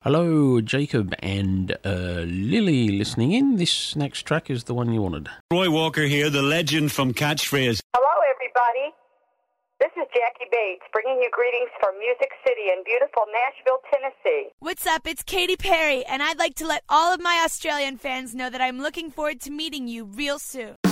Hello, Jacob and Lily listening in. This next track is the one you wanted. Roy Walker here, the legend from Catchphrase. Hello, everybody. This is Jackie Bates, bringing you greetings from Music City in beautiful Nashville, Tennessee. What's up? It's Katy Perry, and I'd like to let all of my Australian fans know that I'm looking forward to meeting you real soon.